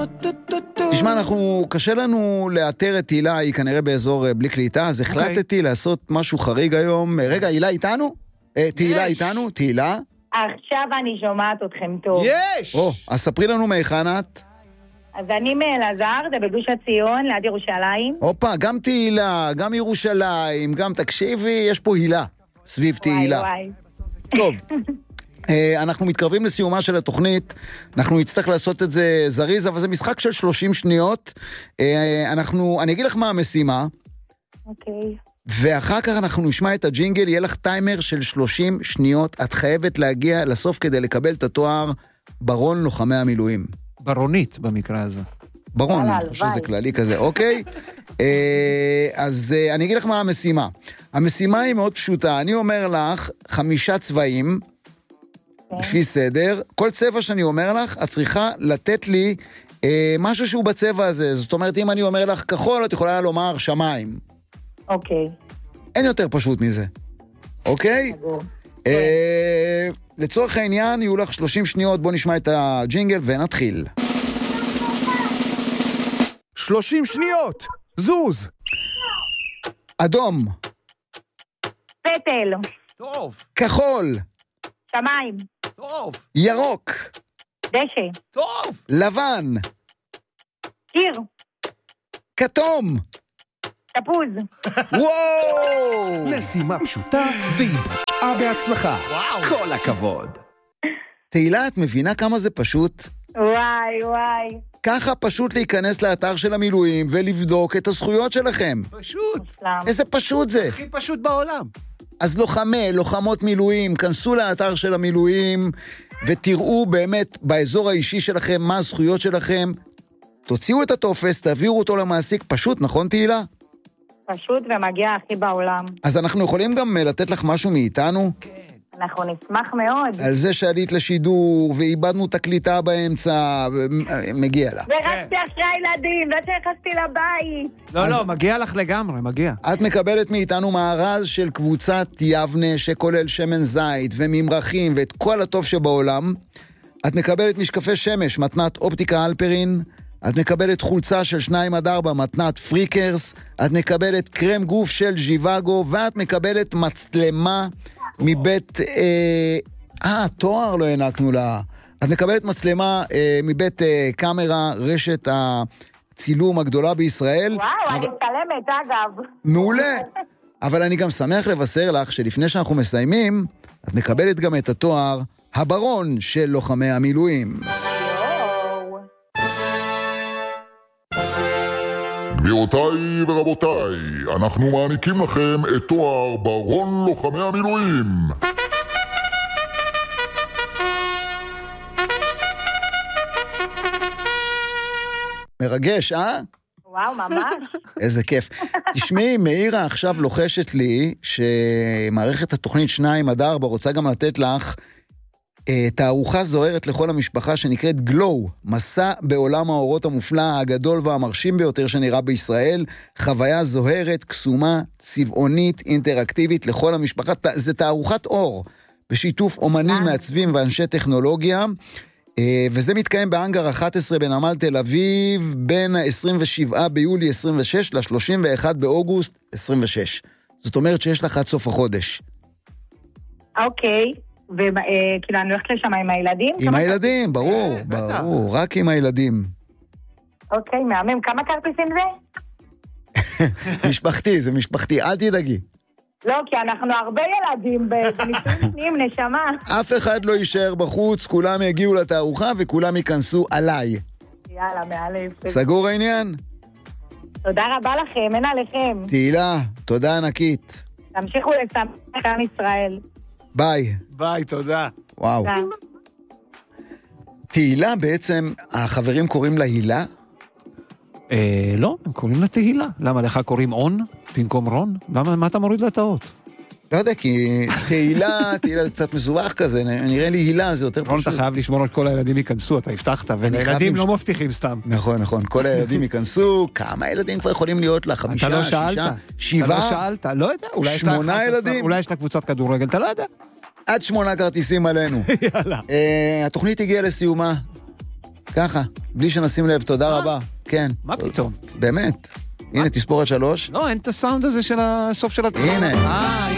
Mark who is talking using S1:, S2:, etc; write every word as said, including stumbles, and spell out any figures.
S1: תשמע, אנחנו, קשה לנו לאתר את תהילה, היא כנראה באזור בלי קליטה, אז החלטתי לעשות משהו חריג היום. רגע, תהילה איתנו? תהילה איתנו? תהילה?
S2: עכשיו אני שומעת אתכם טוב.
S3: יש!
S1: או, אז ספרי לנו מהיכן את.
S2: אז אני מאלעזר, זה בגוש הציון, ליד ירושלים.
S1: הופה, גם תהילה, גם ירושלים, גם תקשיבי, יש פה הילה, סביב תהילה.
S2: וואי,
S1: טוב. אנחנו מתקרבים לסיומה של התוכנית, אנחנו נצטרך לעשות את זה זריז, אבל זה משחק של שלושים שניות. אנחנו, אני אגיד לך מה המשימה.
S2: אוקיי.
S1: ואחר כך אנחנו נשמע את הג'ינגל, יהיה לך טיימר של שלושים שניות, את חייבת להגיע לסוף כדי לקבל את התואר ברון לוחמי המילואים.
S3: ברונית במקרה הזה.
S1: ברון, אני חושב שזה כללי כזה, אוקיי? אז אני אגיד לך מה המשימה. המשימה היא מאוד פשוטה, אני אומר לך חמישה צבעים, לפי סדר, כל צבע שאני אומר לך, את צריכה לתת לי אה, משהו שהוא בצבע הזה. זאת אומרת, אם אני אומר לך כחול, את יכולה לומר שמיים.
S2: אוקיי.
S1: אין יותר פשוט מזה. אוקיי? אה, לצורך העניין, יהיו לך שלושים שניות, בוא נשמע את הג'ינגל ונתחיל.
S4: שלושים שניות! זוז!
S1: אדום.
S2: פטל.
S3: טוב.
S1: כחול.
S2: שמיים.
S3: טוב.
S1: ירוק.
S2: דשא.
S3: טוב.
S1: לבן.
S2: קיר.
S1: כתום.
S2: תפוז.
S1: וואו!
S4: משימה פשוטה והיא בוצעה בהצלחה.
S3: וואו.
S4: כל הכבוד.
S1: תהילה, את מבינה כמה זה פשוט?
S2: וואי, וואי.
S1: ככה פשוט להיכנס לאתר של המילואים ולבדוק את הזכויות שלכם.
S3: פשוט.
S1: איזה פשוט זה.
S3: הכי פשוט בעולם.
S1: אז לוחמי, לוחמות מילואים, כנסו לאתר של המילואים ותראו באמת באזור האישי שלכם מה הזכויות שלכם. תוציאו את הטופס, תעבירו אותו למעסיק. פשוט, נכון תהילה?
S2: פשוט ומגיע הכי בעולם.
S1: אז אנחנו יכולים גם לתת לך משהו מאיתנו?
S3: כן.
S2: אנחנו נשמח מאוד.
S1: על זה שעלית לשידור ואיבדנו את הקליטה באמצע, מגיע לה.
S2: ורצתי אחרי הילדים, לא שהכנסתי לבית.
S3: לא, לא, מגיע לך לגמרי, מגיע.
S1: את מקבלת מאיתנו מארז של קבוצת יבנה, שכולל שמן זית וממרחים ואת כל הטוב שבעולם. את מקבלת משקפי שמש, מתנת אופטיקה אלפרין. את מקבלת חולצה של שניים עד ארבע, מתנת פריקרס. את מקבלת קרם גוף של ז'יוואגו, ואת מקבלת מצלמה מבית... אה, אה, תואר לא הענקנו לה. את מקבלת מצלמה אה, מבית אה, קאמרה, רשת הצילום הגדולה בישראל.
S2: וואו, אבל... אני מצלמת, אגב.
S1: מעולה. אבל אני גם שמח לבשר לך שלפני שאנחנו מסיימים, את מקבלת גם את התואר הברון של לוחמי המילואים.
S5: גבירותיי ורבותיי, אנחנו מעניקים לכם את תואר ברון לוחמי המילואים.
S1: מרגש, אה?
S2: וואו, ממש.
S1: איזה כיף. תשמעי, מאירה עכשיו לוחשת לי שמערכת התוכנית שניים עד ארבע רוצה גם לתת לך תערוכה זוהרת לכל המשפחה שנקראת גלו, מסע בעולם האורות המופלא, הגדול והמרשים ביותר שנראה בישראל, חוויה זוהרת, קסומה, צבעונית, אינטראקטיבית לכל המשפחה. זה תערוכת אור, בשיתוף אומנים, מעצבים ואנשי טכנולוגיה, וזה מתקיים באנגר אחת עשרה בנמל תל אביב, בין ה-עשרים ושבעה ביולי עשרים ושש ל-שלושים ואחד באוגוסט עשרים ושש. זאת אומרת שיש לך עד סוף החודש.
S2: אוקיי. וכאילו אני הולכת לשם עם הילדים?
S1: עם הילדים, ברור, ברור, רק עם הילדים.
S2: אוקיי, מהמם. כמה כרטיסים זה?
S1: משפחתי, זה משפחתי, אל תדאגי.
S2: לא, כי אנחנו הרבה ילדים בניסויים שניים, נשמה.
S1: אף אחד לא יישאר בחוץ, כולם יגיעו לתערוכה וכולם ייכנסו עליי.
S2: יאללה, מעלב.
S1: סגור העניין?
S2: תודה רבה לכם, אין עליכם.
S1: תהילה, תודה ענקית.
S2: תמשיכו לשמח עם ישראל.
S1: ביי.
S3: ביי, תודה.
S1: וואו. תהילה בעצם, החברים קוראים לה הילה?
S3: אה, לא, הם קוראים לה תהילה. למה לך קוראים און במקום רון? למה, מה אתה מוריד לה את האות?
S1: לא יודע, כי תהילה, תהילה קצת מסובך כזה, נראה לי הילה, זה יותר פשוט.
S3: רון, אתה חייב לשמור על כל הילדים ייכנסו, אתה הבטחת, וילדים לא מבטיחים סתם.
S1: נכון, נכון, כל הילדים ייכנסו, כמה ילדים כבר יכולים להיות לה? חמישה,
S3: אתה לא
S1: שישה,
S3: שאלת,
S1: שבעה?
S3: אתה לא שאלת, לא יודע.
S1: שמונה ילדים?
S3: אולי יש לה קבוצת כדורגל, אתה לא יודע.
S1: עד שמונה כרטיסים עלינו.
S3: יאללה.
S1: התוכנית הגיעה לסיומה. ככה, בלי שנשים לב, תודה רבה. כן.
S3: מה פתאום?
S1: באמת. הנה, תספורת שלוש.
S3: לא, אין את הסאונד הזה של הסוף של התחום.
S1: הנה.
S3: אה,